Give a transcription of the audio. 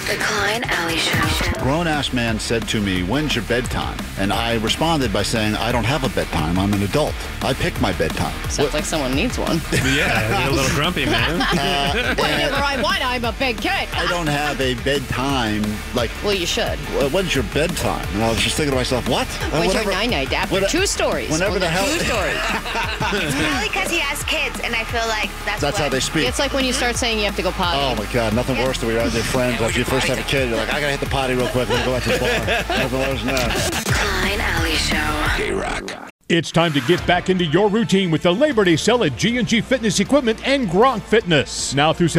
The Klein Alley Show. Grown-ass man said to me, "When's your bedtime?" And I responded by saying, "I don't have a bedtime. I'm an adult. I pick my bedtime." Sounds like someone needs one. Yeah, you're a little grumpy, man. Whenever I want, I'm a big kid. I don't have a bedtime, like, Well, you should. when's your bedtime? And I was just thinking to myself, what? When's your night-night? After what- 2 stories. whenever the hell- 2 stories. It's probably because he has kids, and I feel like that's That's how they speak. It's like when you start saying you have to go potty. Oh my God, nothing worse than when you're out with your friends after you first have a kid. You're like, I gotta hit the potty real quick, then go out to the bar. Nothing worse than that. Klein Alley Show. K-Rock. It's time to get back into your routine with the Labor Day sale at G&G Fitness Equipment and Gronk Fitness. Now through